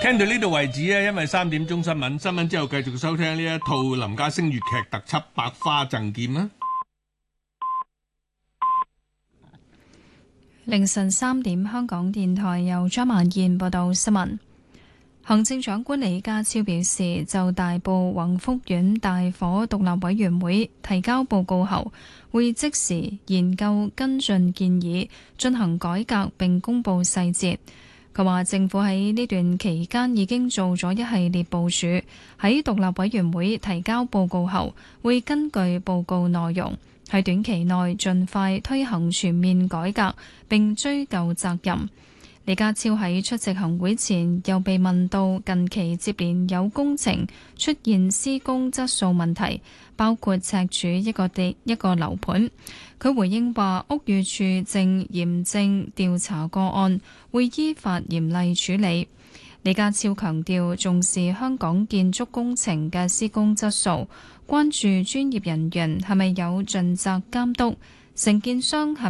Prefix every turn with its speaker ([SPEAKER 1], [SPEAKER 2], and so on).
[SPEAKER 1] 聽到呢度為止啊，因為3點鐘新聞之後繼續收聽呢一套林家聲粵劇特輯《百花爭劍》啊。
[SPEAKER 2] 凌晨3點，香港電台由張曼燕報道新聞。行政長官李家超表示，就大埔宏福苑大火獨立委員會提交報告後，會即時研究跟進建議，進行改革並公佈細節。佢話政府喺呢段期間已經做咗一系列部署，喺獨立委員會提交報告後，會根據報告內容喺短期內盡快推行全面改革並追究責任。李家超喺出席行會前又被問到近期接連有工程出現施工質素問題，包括赤柱一個樓盤。佢回應話，屋宇署正嚴正調查個案，會依法嚴厲處理。李家超強調重視香港建築工程嘅施工質素，關注專業人員係咪有盡責監督，承建商係